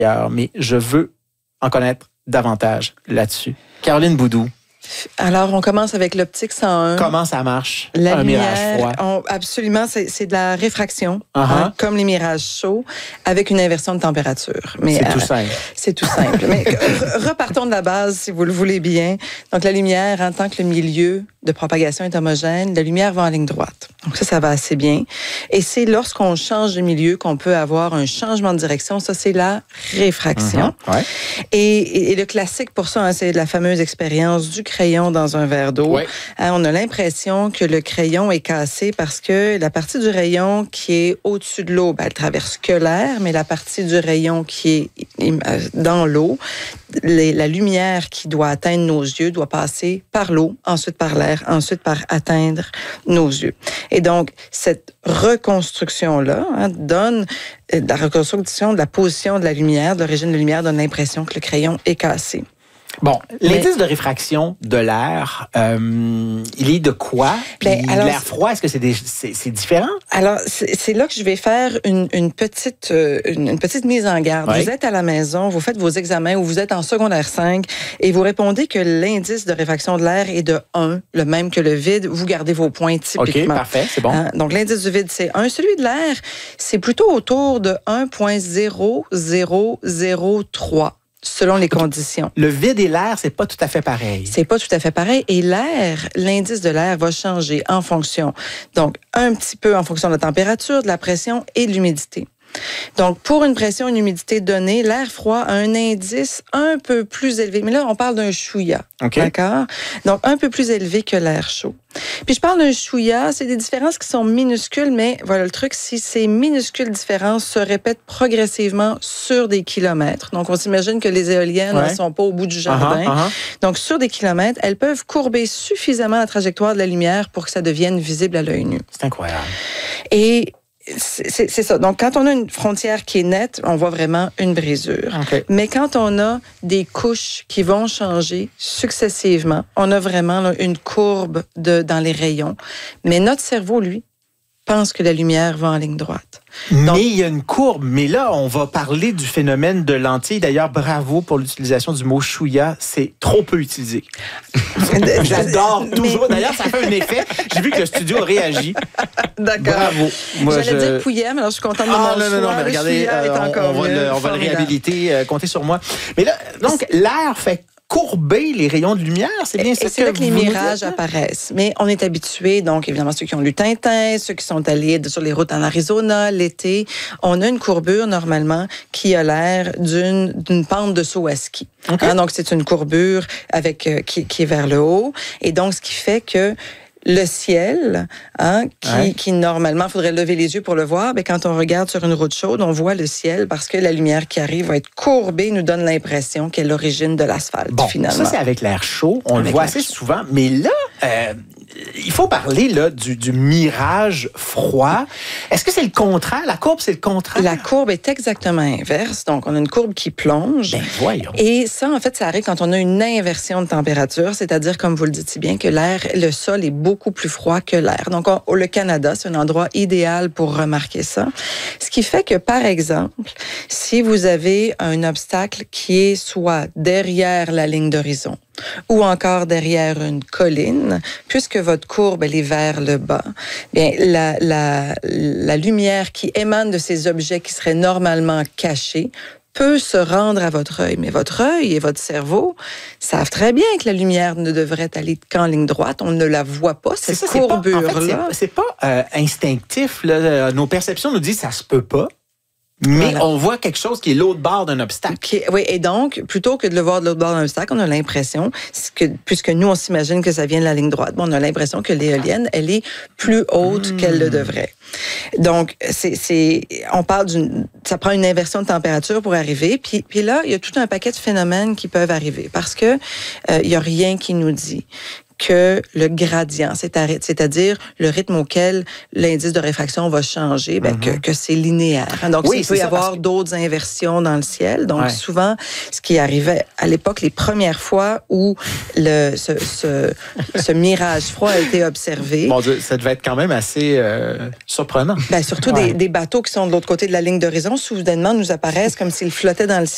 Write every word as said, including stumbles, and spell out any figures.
mais je veux en connaître davantage là-dessus. Caroline Boudou. Alors, on commence avec l'optique cent un. Comment ça marche, la un lumière, mirage froid? On, absolument, c'est, c'est de la réfraction, Uh-huh. hein, comme les mirages chauds, avec une inversion de température. Mais, C'est euh, tout simple. C'est tout simple. Mais re- repartons de la base, si vous le voulez bien. Donc, la lumière, en tant que le milieu de propagation est homogène, la lumière va en ligne droite. Donc, ça, ça va assez bien. Et c'est lorsqu'on change de milieu qu'on peut avoir un changement de direction. Ça, c'est la réfraction. Uh-huh. Ouais. Et, et, et le classique pour ça, hein, c'est la fameuse expérience du crayon dans un verre d'eau. Ouais. Hein, on a l'impression que le crayon est cassé parce que la partie du rayon qui est au-dessus de l'eau, ben, elle traverse que l'air, mais la partie du rayon qui est dans l'eau, les, la lumière qui doit atteindre nos yeux doit passer par l'eau, ensuite par l'air, ensuite par atteindre nos yeux. Et donc, cette reconstruction-là hein, donne, la reconstruction de la position de la lumière, de l'origine de la lumière, donne l'impression que le crayon est cassé. Bon, l'indice de réfraction de l'air, euh, il est de quoi? Puis Ben, alors, l'air froid, est-ce que c'est, des, c'est, c'est différent? Alors, c'est, c'est là que je vais faire une, une, petite, euh, une, une petite mise en garde. Oui. Vous êtes à la maison, vous faites vos examens ou vous êtes en secondaire cinq et vous répondez que l'indice de réfraction de l'air est de un, le même que le vide. Vous gardez vos points typiquement. OK, parfait, c'est bon. Hein? Donc, l'indice du vide, c'est un. Celui de l'air, c'est plutôt autour de un virgule zéro zéro zéro trois. Selon les conditions. Le vide et l'air, c'est pas tout à fait pareil. C'est pas tout à fait pareil. Et l'air, l'indice de l'air va changer en fonction, donc un petit peu en fonction de la température, de la pression et de l'humidité. Donc, pour une pression et une humidité donnée, l'air froid a un indice un peu plus élevé. Mais là, on parle d'un chouïa. Okay. D'accord? Donc, un peu plus élevé que l'air chaud. Puis, je parle d'un chouïa, c'est des différences qui sont minuscules, mais voilà le truc, si ces minuscules différences se répètent progressivement sur des kilomètres. Donc, on s'imagine que les éoliennes ne ouais. sont pas au bout du jardin. Uh-huh, uh-huh. Donc, sur des kilomètres, elles peuvent courber suffisamment la trajectoire de la lumière pour que ça devienne visible à l'œil nu. C'est incroyable. Et C'est, c'est, c'est ça. Donc, quand on a une frontière qui est nette, on voit vraiment une brisure. Okay. Mais quand on a des couches qui vont changer successivement, on a vraiment là, une courbe de, dans les rayons. Mais notre cerveau, lui, pense que la lumière va en ligne droite. Donc, mais il y a une courbe. Mais là, on va parler du phénomène de lentille. D'ailleurs, bravo pour l'utilisation du mot chouïa. C'est trop peu utilisé. J'adore toujours. Mais... D'ailleurs, ça fait un effet. J'ai vu que le studio a réagi. D'accord. Bravo. Moi, J'allais je... dire pouillem, alors je suis contente de ah, mon non, choix. non, non, mais regardez, euh, on, on, va le, on va le réhabiliter. Euh, comptez sur moi. Mais là, donc, l'air fait courber les rayons de lumière, c'est bien ça que c'est là que les vous mirages dites, apparaissent. Mais on est habitué, donc évidemment ceux qui ont lu Tintin, ceux qui sont allés sur les routes en Arizona l'été, on a une courbure normalement qui a l'air d'une d'une pente de saut à ski. Okay. Hein, donc c'est une courbure avec euh, qui, qui est vers le haut, et donc ce qui fait que le ciel, hein, qui, ouais. qui normalement, il faudrait lever les yeux pour le voir, mais quand on regarde sur une route chaude, on voit le ciel parce que la lumière qui arrive va être courbée, nous donne l'impression qu'elle est l'origine de l'asphalte, bon, finalement. Ça, c'est avec l'air chaud. On avec le voit assez chaud. souvent. Mais là, euh, il faut parler là, du, du mirage froid. Est-ce que c'est le contraire? La courbe, c'est le contraire? La courbe est exactement inverse. Donc, on a une courbe qui plonge. Ben, voyons. Et ça, en fait, ça arrive quand on a une inversion de température, c'est-à-dire, comme vous le dites si bien, que l'air, le sol est beaucoup beaucoup plus froid que l'air. Donc, on, le Canada, c'est un endroit idéal pour remarquer ça. Ce qui fait que, par exemple, si vous avez un obstacle qui est soit derrière la ligne d'horizon ou encore derrière une colline, puisque votre courbe, elle est vers le bas, bien, la, la, la lumière qui émane de ces objets qui seraient normalement cachés peut se rendre à votre œil. Mais votre œil et votre cerveau savent très bien que la lumière ne devrait aller qu'en ligne droite. On ne la voit pas, cette c'est ça, courbure-là. C'est pas, en fait, c'est, c'est pas euh, instinctif. Là. Nos perceptions nous disent que ça se peut pas. Mais voilà. On voit quelque chose qui est l'autre bord d'un obstacle. Okay, oui, et donc, plutôt que de le voir de l'autre bord d'un obstacle, on a l'impression, que, puisque nous, on s'imagine que ça vient de la ligne droite, bon, on a l'impression que l'éolienne, elle est plus haute mmh. qu'elle le devrait. Donc, c'est, c'est, on parle d'une, ça prend une inversion de température pour arriver. Puis, puis là, il y a tout un paquet de phénomènes qui peuvent arriver parce que euh, il y a rien qui nous dit que le gradient, c'est-à-dire le rythme auquel l'indice de réfraction va changer, ben, mm-hmm. que, que c'est linéaire. Donc, oui, il peut y avoir que... d'autres inversions dans le ciel. Donc, ouais. souvent, ce qui arrivait à l'époque, les premières fois où le, ce, ce, ce mirage froid a été observé... Bon, ça devait être quand même assez euh, surprenant. Ben, surtout ouais. des, des bateaux qui sont de l'autre côté de la ligne d'horizon, soudainement, nous apparaissent comme s'ils flottaient dans le ciel.